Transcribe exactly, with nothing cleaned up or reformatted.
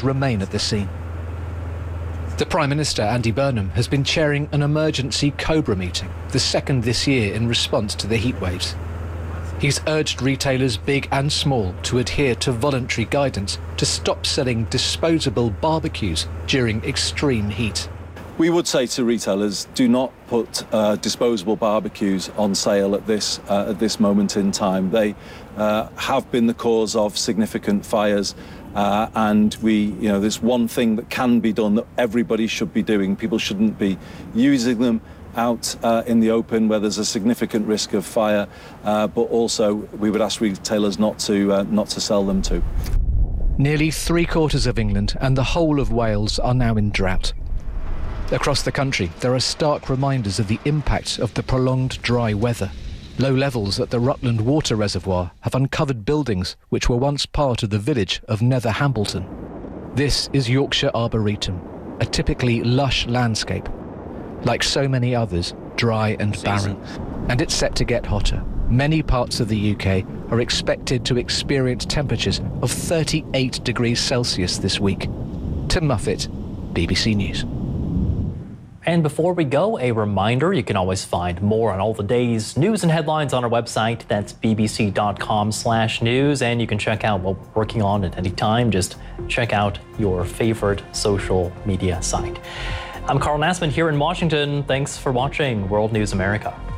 officials remain at the scene. The Prime Minister, Andy Burnham, has been chairing an emergency COBRA meeting, the second this year in response to the heatwaves. He's urged retailers big and small to adhere to voluntary guidance to stop selling disposable barbecues during extreme heat. We would say to retailers, do not put uh, disposable barbecues on sale at this uh, at this moment in time. They uh, have been the cause of significant fires, uh, and we, you know, there's one thing that can be done that everybody should be doing. People shouldn't be using them out uh, in the open where there's a significant risk of fire, uh, but also we would ask retailers not to uh, not to sell them to. Nearly three quarters of England and the whole of Wales are now in drought. Across the country, there are stark reminders of the impact of the prolonged dry weather. Low levels at the Rutland Water Reservoir have uncovered buildings which were once part of the village of Nether Hambleton. This is Yorkshire Arboretum, a typically lush landscape. Like so many others, dry and barren. And it's set to get hotter. Many parts of the U K are expected to experience temperatures of thirty-eight degrees Celsius this week. Tim Muffet, B B C News. And before we go, a reminder, you can always find more on all the day's news and headlines on our website. That's bbc.com slash news. And you can check out what we're working on at any time. Just check out your favorite social media site. I'm Carl Nassman here in Washington. Thanks for watching World News America.